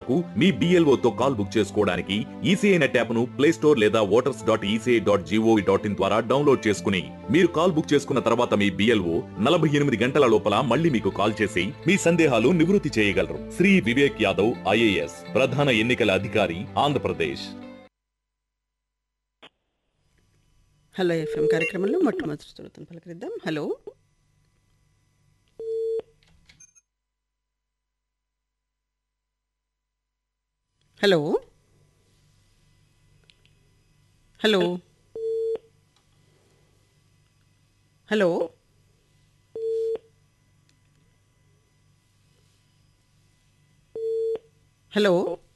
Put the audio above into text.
కొరకు మీ BLOతో call book చేసుకోవడానికి ECI net యాప్ను ప్లే స్టోర్ లేదా voters.eci.gov.in ద్వారా డౌన్లోడ్ చేసుకుని మీరు కాల్ బుక్ చేసుకున్న తర్వాత మీ BLO 48 గంటల లోపల మళ్ళీ మీకు కాల్ చేసి మీ సందేహాలు నివృత్తి చేయగలరు. శ్రీ వివేక్ యాదవ్ IAS, ప్రధాన ఎన్నికల అధికారి, ఆంధ్రప్రదేశ్. హలో ఎఫ్ఎం కార్యక్రమంలో మొట్టమొదటి శ్రోతను పలకరిద్దాం. Hello hello hello hello hello